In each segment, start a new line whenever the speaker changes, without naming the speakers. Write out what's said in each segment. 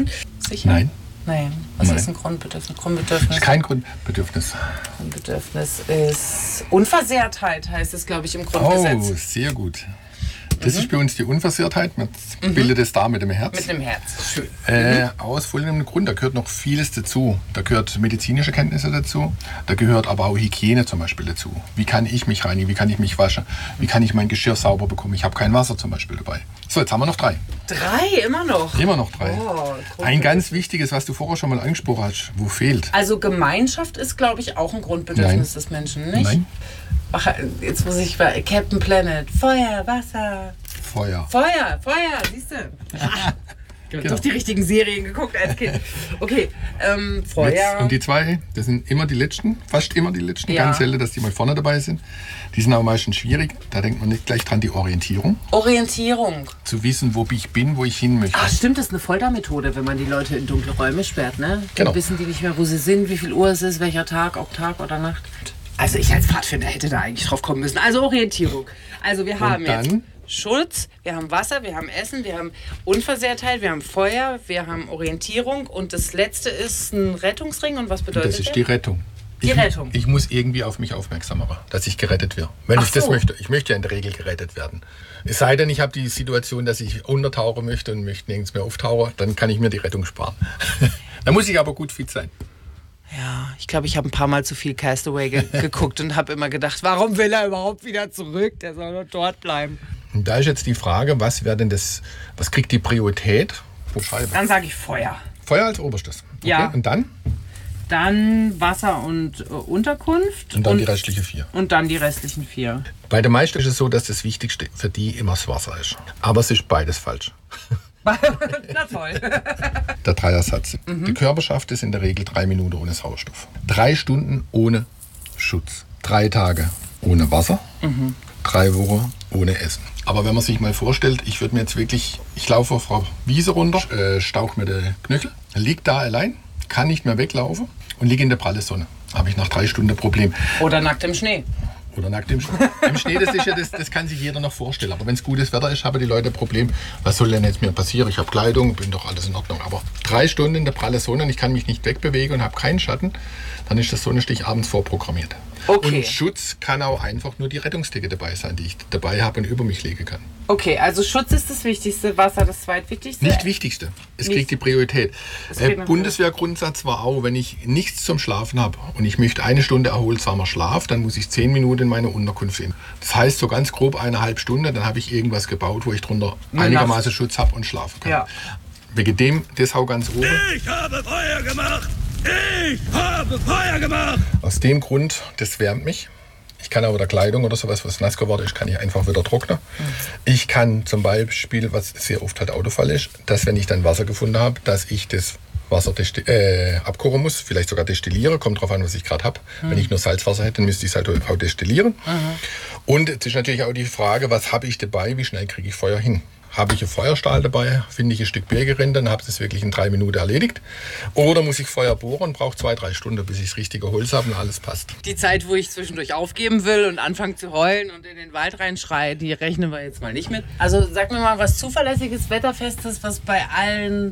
Sicher?
Nein.
Nein. Was
Nein.
ist ein Grundbedürfnis? Grundbedürfnis.
Das ist kein Grundbedürfnis.
Grundbedürfnis ist Unversehrtheit, heißt es, glaube ich, im Grundgesetz.
Oh, sehr gut. Das ist bei uns die Unversehrtheit. Man bildet es da mit dem Herz.
Mit dem Herz. Schön.
Aus folgendem Grund. Da gehört noch vieles dazu. Da gehört medizinische Kenntnisse dazu. Da gehört aber auch Hygiene zum Beispiel dazu. Wie kann ich mich reinigen? Wie kann ich mich waschen? Wie kann ich mein Geschirr sauber bekommen? Ich habe kein Wasser zum Beispiel dabei. So, jetzt haben wir noch 3.
3, immer noch?
Immer noch 3.
Oh,
ein ganz wichtiges, was du vorher schon mal angesprochen hast. Wo fehlt?
Also Gemeinschaft ist, glaube ich, auch ein Grundbedürfnis
Nein.
des Menschen, nicht?
Nein.
Ach, jetzt muss ich bei Captain Planet. Feuer, Wasser.
Feuer.
Feuer, siehst du?
Genau.
Doch die richtigen Serien geguckt als Kind. Okay, Feuer.
Jetzt, und die 2, das sind immer die letzten, fast immer die letzten,
Ja.
ganz selten, dass die mal vorne dabei sind. Die sind auch meistens schwierig. Da denkt man nicht gleich dran, die Orientierung.
Orientierung.
Zu wissen, wo ich bin, wo ich hin möchte.
Ach stimmt, das ist eine Foltermethode, wenn man die Leute in dunkle Räume sperrt, ne? Dann
Genau.
wissen die nicht mehr, wo sie sind, wie viel Uhr es ist, welcher Tag, ob Tag oder Nacht. Also ich als Pfadfinder hätte da eigentlich drauf kommen müssen. Also Orientierung. Also wir haben
dann?
jetzt Schutz, wir haben Wasser, wir haben Essen, wir haben Unversehrtheit, wir haben Feuer, wir haben Orientierung und das letzte ist ein Rettungsring. Und was bedeutet
Das ist
der?
die Rettung.
Die Rettung.
Ich muss irgendwie auf mich aufmerksam machen, dass ich gerettet werde. Wenn
Ach
ich das
so.
möchte. Ich möchte ja in der Regel gerettet werden. Es sei denn, ich habe die Situation, dass ich untertauchen möchte und möchte nirgends mehr auftauchen, dann kann ich mir die Rettung sparen. Da muss ich aber gut fit sein.
Ja, ich glaube, ich habe ein paar Mal zu viel Castaway geguckt und habe immer gedacht, warum will er überhaupt wieder zurück? Der soll nur dort bleiben.
Und da ist jetzt die Frage, was kriegt die Priorität? Pro Scheibe.
Dann sage ich Feuer.
Feuer als oberstes. Okay.
Ja.
Und dann?
Dann Wasser und Unterkunft.
Und dann die restlichen 4.
Und dann die restlichen 4.
Bei den meisten ist es so, dass das Wichtigste für die immer das Wasser ist. Aber es ist beides falsch.
Na toll.
Der Dreiersatz. Die Körper schafft es in der Regel 3 Minuten ohne Sauerstoff. 3 Stunden ohne Schutz. 3 Tage ohne Wasser. 3 Wochen ohne Essen. Aber wenn man sich mal vorstellt, ich laufe auf Frau Wiese runter, stauch mir den Knöchel, lieg da allein, kann nicht mehr weglaufen und liege in der pralle Sonne. Habe ich nach 3 Stunden ein Problem.
Oder nackt im Schnee.
Oder nackt im Schnee. Im Schnee, das kann sich jeder noch vorstellen. Aber wenn es gutes Wetter ist, haben die Leute ein Problem. Was soll denn jetzt mir passieren? Ich habe Kleidung, bin doch alles in Ordnung. Aber 3 Stunden in der pralle Sonne und ich kann mich nicht wegbewegen und habe keinen Schatten, dann ist das Sonnenstich abends vorprogrammiert.
Okay.
Und Schutz kann auch einfach nur die Rettungsdecke dabei sein, die ich dabei habe und über mich legen kann.
Okay, also Schutz ist das Wichtigste, Wasser das Zweitwichtigste.
Nicht Wichtigste. Es kriegt die Priorität. Bundeswehrgrundsatz war auch, wenn ich nichts zum Schlafen habe und ich möchte 1 Stunde erholsamer Schlaf, dann muss ich 10 Minuten in meine Unterkunft gehen. Das heißt so ganz grob 1,5 Stunden, dann habe ich irgendwas gebaut, wo ich drunter einigermaßen Schutz habe und schlafen kann.
Ja.
Wegen dem, das hau ganz oben.
Ich habe Feuer gemacht! Ich habe Feuer gemacht!
Aus dem Grund, das wärmt mich. Ich kann aber der Kleidung oder sowas, was nass geworden ist, kann ich einfach wieder trocknen. Ich kann zum Beispiel, was sehr oft halt Autofall ist, dass wenn ich dann Wasser gefunden habe, dass ich das Wasser abkochen muss, vielleicht sogar destillieren, kommt drauf an, was ich gerade habe. Wenn ich nur Salzwasser hätte, dann müsste ich es halt auch destillieren. Und es ist natürlich auch die Frage, was habe ich dabei, wie schnell kriege ich Feuer hin? Habe ich einen Feuerstahl dabei, finde ich ein Stück Birke, dann habe ich es wirklich in 3 Minuten erledigt. Oder muss ich Feuer bohren und brauche 2-3 Stunden, bis ich das richtige Holz habe und alles passt.
Die Zeit, wo ich zwischendurch aufgeben will und anfange zu heulen und in den Wald reinschreie, die rechnen wir jetzt mal nicht mit. Also sag mir mal was Zuverlässiges, Wetterfestes, was bei allen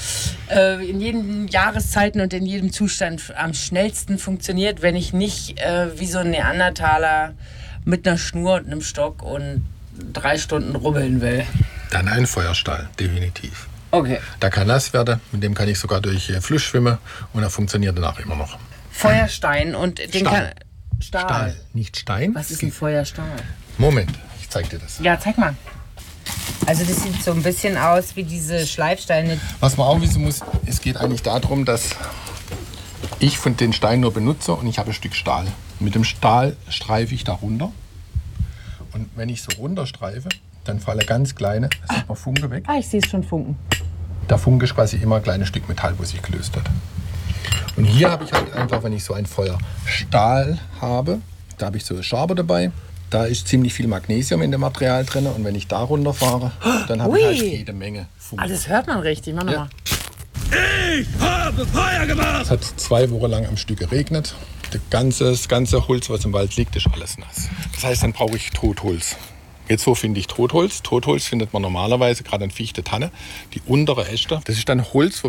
in jeden Jahreszeiten und in jedem Zustand am schnellsten funktioniert, wenn ich nicht wie so ein Neandertaler mit einer Schnur und einem Stock und 3 Stunden rubbeln will.
Dann ein Feuerstahl, definitiv.
Okay.
Da kann nass werden, mit dem kann ich sogar durch Fluss schwimmen und er funktioniert danach immer noch.
Feuerstein und den
Stahl.
kann...
Stahl, nicht Stein.
Was ist ein Feuerstahl?
Moment, ich zeig dir das.
Ja, zeig mal. Also das sieht so ein bisschen aus wie diese Schleifsteine.
Was man auch wissen muss, es geht eigentlich darum, dass ich von den Stein nur benutze und ich habe ein Stück Stahl. Mit dem Stahl streife ich da runter und wenn ich so runterstreife, dann fallen ganz kleine, da sieht man Funke weg.
Ah, ich sehe es schon funken.
Der Funke ist quasi immer ein kleines Stück Metall, wo sich gelöst hat. Und hier habe ich halt einfach, wenn ich so ein Feuerstahl habe, da habe ich so eine Schabe dabei. Da ist ziemlich viel Magnesium in dem Material drin. Und wenn ich da runterfahre, dann habe ich halt jede Menge Funke.
Ah, das hört man richtig. Mach nochmal.
Ich habe Feuer gemacht!
Es hat 2 Wochen lang am Stück geregnet. Das ganze Holz, was im Wald liegt, ist alles nass. Das heißt, dann brauche ich Totholz. Jetzt wo finde ich Totholz? Totholz findet man normalerweise, gerade an Fichte, Tanne, die untere Äste. Das ist dann Holz, wo